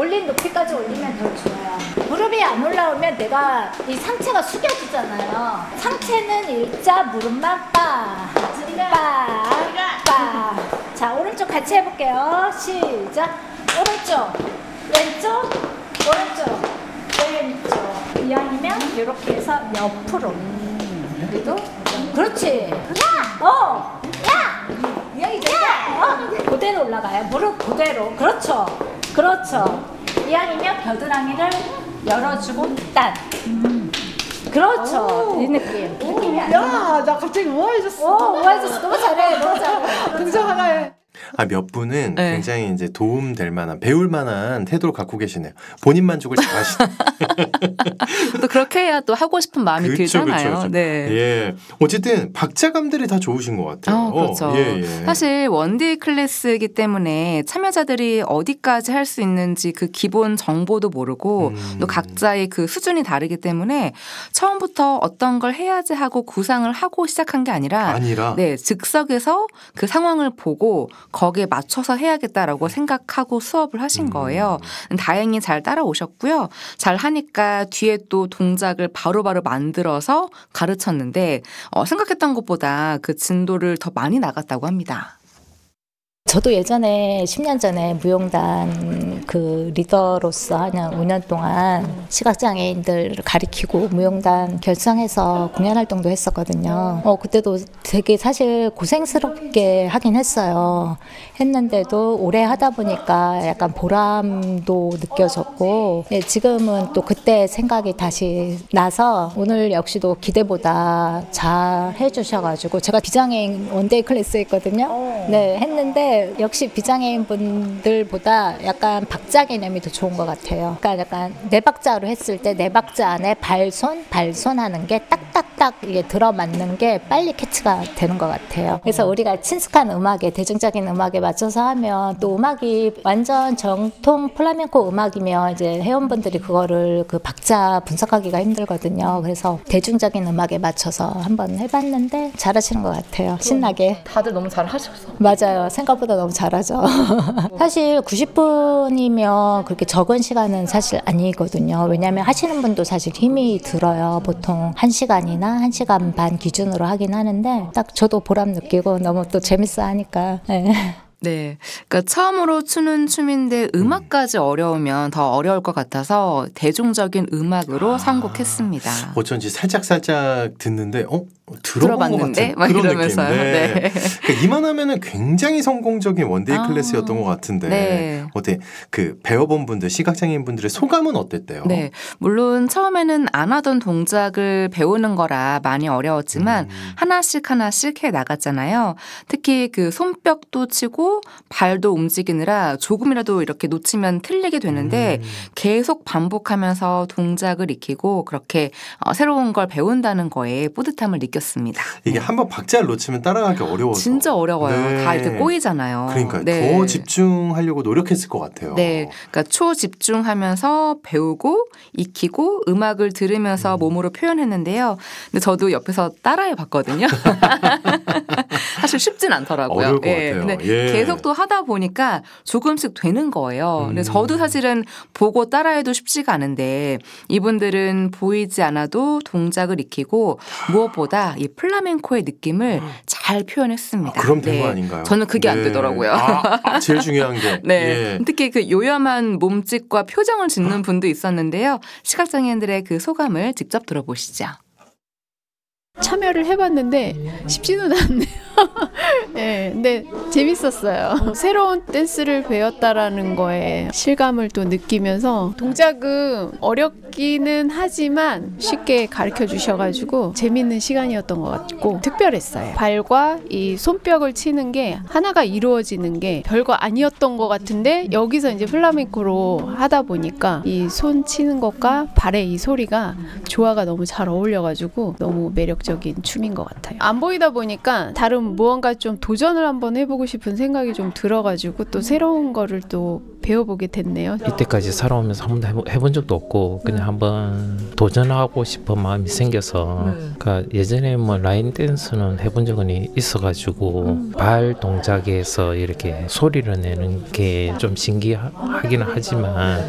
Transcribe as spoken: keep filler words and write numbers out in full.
올린 높이까지 올리면 더 좋아요. 무릎이 안 올라오면 내가 이 상체가 숙여지잖아요. 상체는 일자, 무릎만 빠, 빠, 빠. 자, 오른쪽 같이 해볼게요. 시작. 오른쪽, 왼쪽, 오른쪽, 왼쪽. 이왕이면 이렇게 해서 옆으로. 그래도 그렇지. 야, 어, 야, 야, 야, 어, 그대로 올라가요. 무릎 그대로. 그렇죠, 그렇죠. 이왕이면 겨드랑이를 열어주고 딴. 음. 그렇죠. 이 느낌. 느낌이 안 야, 나 갑자기 우아해졌어. 오, 우아해졌어. 너무 잘해, 너무 잘해. 등장 하나 해. 아, 몇 분은 네. 굉장히 이제 도움될 만한, 배울 만한 태도를 갖고 계시네요. 본인 만족을 잘하시네. 또 그렇게 해야 또 하고 싶은 마음이 그쵸, 들잖아요. 그쵸, 그쵸. 네. 예. 어쨌든 박자감들이 다 좋으신 것 같아요. 어, 그렇죠. 어, 예, 예. 사실 원데이 클래스이기 때문에 참여자들이 어디까지 할 수 있는지 그 기본 정보도 모르고 음. 또 각자의 그 수준이 다르기 때문에 처음부터 어떤 걸 해야지 하고 구상을 하고 시작한 게 아니라 아니라 네, 즉석에서 그 상황을 보고 거기에 맞춰서 해야겠다라고 생각하고 수업을 하신 음. 거예요. 다행히 잘 따라오셨고요. 잘 하니까 뒤에 또 동작을 바로바로 만들어서 가르쳤는데 어, 생각했던 것보다 그 진도를 더 많이 나갔다고 합니다. 저도 예전에 십 년 전에 무용단 그 리더로서 한 오 년 동안 시각장애인들을 가리키고 무용단 결성해서 공연 활동도 했었거든요. 어, 그때도 되게 사실 고생스럽게 하긴 했어요. 했는데도 오래 하다 보니까 약간 보람도 느껴졌고, 예, 지금은 또 그때 생각이 다시 나서 오늘 역시도 기대보다 잘 해주셔가지고 제가 비장애인 원데이 클래스 했거든요. 네, 했는데 역시 비장애인 분들보다 약간 박자 개념이 더 좋은 것 같아요. 그러니까 약간 네 박자로 했을 때 네 박자 안에 발손, 발손 하는 게 딱딱딱 이게 들어맞는 게 빨리 캐치가 되는 것 같아요. 그래서 우리가 친숙한 음악에, 대중적인 음악에 맞춰서 하면 또 음악이 완전 정통 플라멩코 음악이면 이제 회원분들이 그거를 그 박자 분석하기가 힘들거든요. 그래서 대중적인 음악에 맞춰서 한번 해봤는데 잘하시는 것 같아요. 신나게. 다들 너무 잘 하셔서. 맞아요. 생각보다 너무 잘하죠. 사실 구십 분이면 그렇게 적은 시간은 사실 아니거든요. 왜냐하면 하시는 분도 사실 힘이 들어요. 보통 한 시간이나 한 시간 반 기준으로 하긴 하는데 딱 저도 보람 느끼고 너무 또 재밌어 하니까. 네. 네. 그러니까 처음으로 추는 춤인데 음악까지 어려우면 더 어려울 것 같아서 대중적인 음악으로 아, 선곡했습니다. 어쩐지 살짝 살짝 듣는데 어 들어본 들어봤는데? 것 막 같은 그런 이러면서요. 느낌. 네. 네. 그러니까 이만하면은 굉장히 성공적인 원데이 아, 클래스였던 것 같은데 네. 어때 그 배워본 분들 시각장애인 분들의 소감은 어땠대요? 네. 물론 처음에는 안 하던 동작을 배우는 거라 많이 어려웠지만 음. 하나씩 하나씩 해 나갔잖아요. 특히 그 손뼉도 치고 발도 움직이느라 조금이라도 이렇게 놓치면 틀리게 되는데 음. 계속 반복하면서 동작을 익히고 그렇게 어, 새로운 걸 배운다는 거에 뿌듯함을 느꼈습니다. 이게 한번 박자를 놓치면 따라가기 어려워서 진짜 어려워요. 네. 다 이렇게 꼬이잖아요. 그러니까 네. 더 집중하려고 노력했을 것 같아요. 네, 그러니까 초집중하면서 배우고 익히고 음악을 들으면서 음. 몸으로 표현했는데요. 근데 저도 옆에서 따라해봤거든요. 사실 쉽진 않더라고요. 어려울 것 예, 같아요. 근데 예. 계속 또 하다 보니까 조금씩 되는 거예요. 근데 음. 저도 사실은 보고 따라해도 쉽지가 않은데 이분들은 보이지 않아도 동작을 익히고 무엇보다 이 플라멩코의 느낌을 잘 표현했습니다. 아, 그럼 된 네. 거 아닌가요? 저는 그게 안 네. 되더라고요. 아, 아, 제일 중요한 게. 네. 예. 특히 그 요염한 몸짓과 표정을 짓는 분도 있었는데요. 시각장애인들의 그 소감을 직접 들어보시죠. 참여를 해봤는데 쉽지는 않네요. 네, 근데 재밌었어요. 새로운 댄스를 배웠다라는 거에 실감을 또 느끼면서 동작은 어렵기는 하지만 쉽게 가르쳐 주셔가지고 재밌는 시간이었던 것 같고 특별했어요. 발과 이 손뼉을 치는 게 하나가 이루어지는 게 별거 아니었던 것 같은데 여기서 이제 플라멩코로 하다 보니까 이 손 치는 것과 발의 이 소리가 조화가 너무 잘 어울려가지고 너무 매력적인 춤인 것 같아요. 안 보이다 보니까 다른 무언가 좀 도전을 한번 해보고 싶은 생각이 좀 들어가지고 또 새로운 거를 또 배워보게 됐네요. 이때까지 살아오면서 한 번도 해본, 해본 적도 없고 그냥 한번 도전하고 싶은 마음이 생겨서 그러니까 예전에 뭐 라인 댄스는 해본 적은 있어가지고 발 동작에서 이렇게 소리를 내는 게 좀 신기하기는 하지만